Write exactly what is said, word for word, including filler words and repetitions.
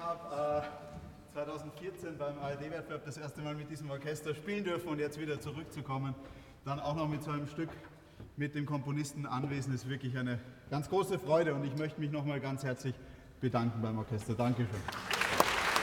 habe äh, zweitausendvierzehn beim A R D-Wettbewerb das erste Mal mit diesem Orchester spielen dürfen und jetzt wieder zurückzukommen, dann auch noch mit so einem Stück mit dem Komponisten anwesend, ist wirklich eine ganz große Freude und ich möchte mich nochmal ganz herzlich bedanken beim Orchester. Dankeschön.